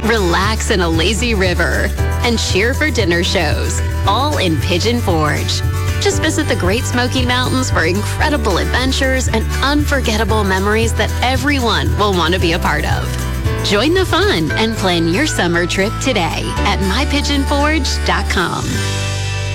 relax in a lazy river, and cheer for dinner shows, all in Pigeon Forge. Just visit the Great Smoky Mountains for incredible adventures and unforgettable memories that everyone will want to be a part of. Join the fun and plan your summer trip today at mypigeonforge.com.